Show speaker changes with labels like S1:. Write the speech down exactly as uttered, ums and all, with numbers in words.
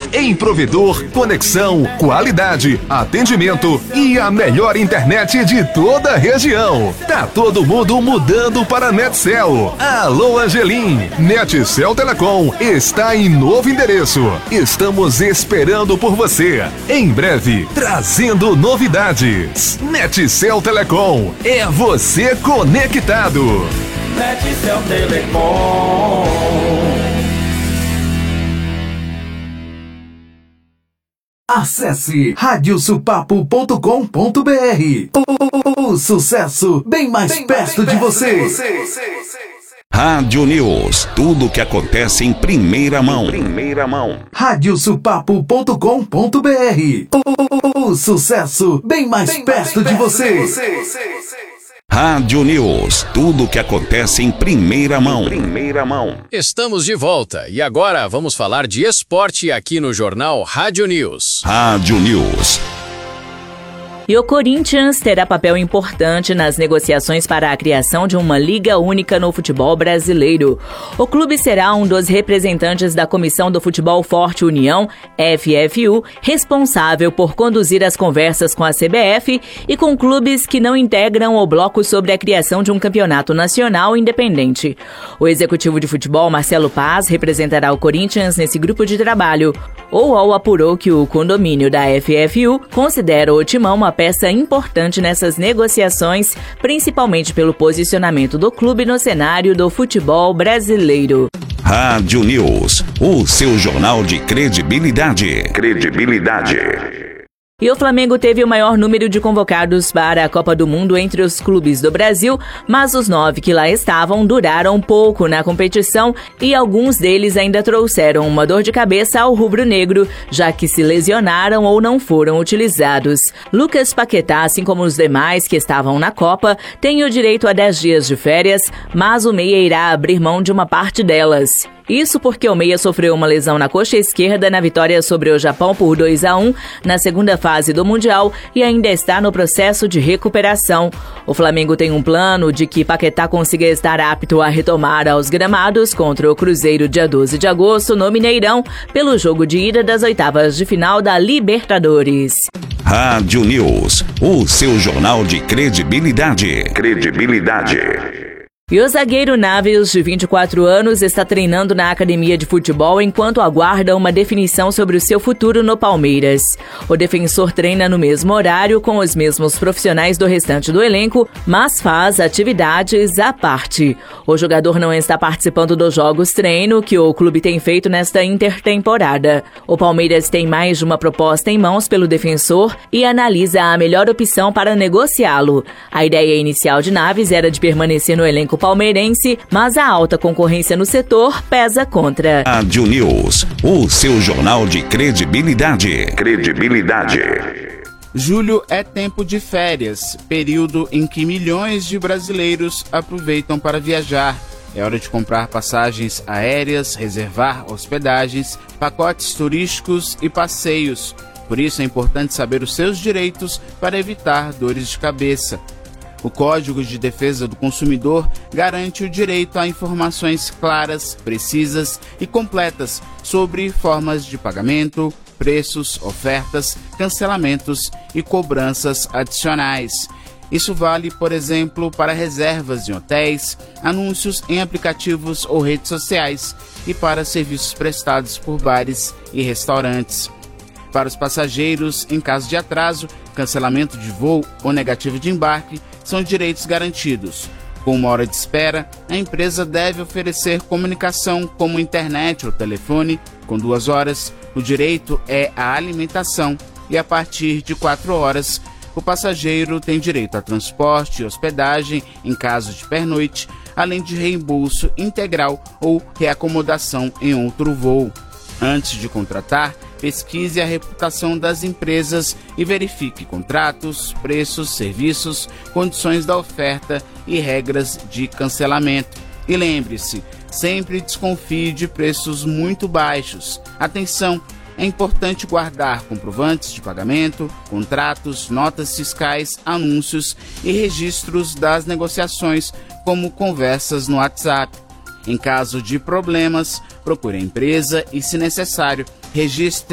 S1: em provedor, conexão, qualidade, atendimento e a melhor internet de toda a região. Tá todo mundo mudando para Netcel. Alô, Angelim. Netcel Telecom está em novo endereço. Estamos esperando por você. Em breve, trazendo novidades. Netcel Telecom, é você conectado.
S2: Netcel Telecom.
S3: Acesse rádio supapo ponto com ponto br. O, o sucesso bem mais bem perto, bem de, perto você. de você.
S4: Rádio News, tudo o que acontece em primeira mão. Primeira mão.
S3: rádio supapo ponto com ponto br. O, o sucesso bem mais bem perto, bem de, perto você. de você.
S4: Rádio News, tudo o que acontece em primeira mão. Primeira mão.
S5: Estamos de volta e agora vamos falar de esporte aqui no jornal Rádio News.
S4: Rádio News.
S6: E o Corinthians terá papel importante nas negociações para a criação de uma liga única no futebol brasileiro. O clube será um dos representantes da Comissão do Futebol Forte União, F F U, responsável por conduzir as conversas com a C B F e com clubes que não integram o bloco sobre a criação de um campeonato nacional independente. O executivo de futebol, Marcelo Paz, representará o Corinthians nesse grupo de trabalho. O U O L apurou que o condomínio da F F U considera o Timão uma peça importante nessas negociações, principalmente pelo posicionamento do clube no cenário do futebol brasileiro.
S4: Rádio News, o seu jornal de credibilidade. Credibilidade.
S6: E o Flamengo teve o maior número de convocados para a Copa do Mundo entre os clubes do Brasil, mas os nove que lá estavam duraram pouco na competição e alguns deles ainda trouxeram uma dor de cabeça ao rubro-negro, já que se lesionaram ou não foram utilizados. Lucas Paquetá, assim como os demais que estavam na Copa, tem o direito a dez dias de férias, mas o meia irá abrir mão de uma parte delas. Isso porque o meia sofreu uma lesão na coxa esquerda na vitória sobre o Japão por dois a um na segunda fase do Mundial e ainda está no processo de recuperação. O Flamengo tem um plano de que Paquetá consiga estar apto a retomar aos gramados contra o Cruzeiro dia doze de agosto no Mineirão pelo jogo de ida das oitavas de final da Libertadores.
S4: Rádio News, o seu jornal de credibilidade. Credibilidade.
S6: E o zagueiro Naves, de vinte e quatro anos, está treinando na academia de futebol enquanto aguarda uma definição sobre o seu futuro no Palmeiras. O defensor treina no mesmo horário com os mesmos profissionais do restante do elenco, mas faz atividades à parte. O jogador não está participando dos jogos treino que o clube tem feito nesta intertemporada. O Palmeiras tem mais de uma proposta em mãos pelo defensor e analisa a melhor opção para negociá-lo. A ideia inicial de Naves era de permanecer no elenco palmeirense, mas a alta concorrência no setor pesa contra.
S4: Rádio News, o seu jornal de credibilidade. Credibilidade.
S7: Julho é tempo de férias, período em que milhões de brasileiros aproveitam para viajar. É hora de comprar passagens aéreas, reservar hospedagens, pacotes turísticos e passeios. Por isso é importante saber os seus direitos para evitar dores de cabeça. O Código de Defesa do Consumidor garante o direito a informações claras, precisas e completas sobre formas de pagamento, preços, ofertas, cancelamentos e cobranças adicionais. Isso vale, por exemplo, para reservas em hotéis, anúncios em aplicativos ou redes sociais e para serviços prestados por bares e restaurantes. Para os passageiros, em caso de atraso, cancelamento de voo ou negativo de embarque, são direitos garantidos. Com uma hora de espera, a empresa deve oferecer comunicação como internet ou telefone. Com duas horas, o direito é a alimentação e a partir de quatro horas, o passageiro tem direito a transporte e hospedagem em caso de pernoite, além de reembolso integral ou reacomodação em outro voo. Antes de contratar, pesquise a reputação das empresas e verifique contratos, preços, serviços, condições da oferta e regras de cancelamento. E lembre-se, sempre desconfie de preços muito baixos. Atenção! É importante guardar comprovantes de pagamento, contratos, notas fiscais, anúncios e registros das negociações, como conversas no WhatsApp. Em caso de problemas, procure a empresa e, se necessário, registre